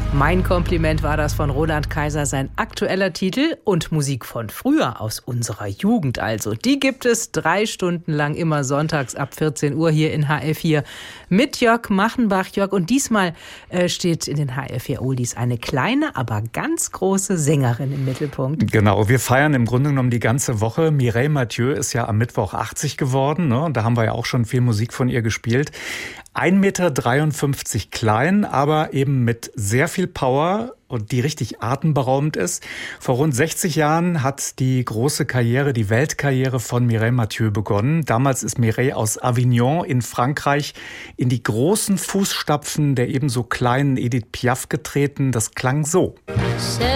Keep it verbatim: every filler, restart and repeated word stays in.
Mein Kompliment war das von Roland Kaiser, sein aktueller Titel und Musik von früher, aus unserer Jugend also. Die gibt es drei Stunden lang immer sonntags ab vierzehn Uhr hier in H R vier mit Jörg Machenbach. Jörg, und diesmal äh, steht in den H R vier Oldies eine kleine, aber ganz große Sängerin im Mittelpunkt. Genau, wir feiern im Grunde genommen die ganze Woche. Mireille Mathieu ist ja am Mittwoch achtzig geworden, ne? Und da haben wir ja auch schon viel Musik von ihr gespielt. ein Meter dreiundfünfzig klein, aber eben mit sehr viel Power und die richtig atemberaubend ist. Vor rund sechzig Jahren hat die große Karriere, die Weltkarriere von Mireille Mathieu begonnen. Damals ist Mireille aus Avignon in Frankreich in die großen Fußstapfen der ebenso kleinen Edith Piaf getreten. Das klang so.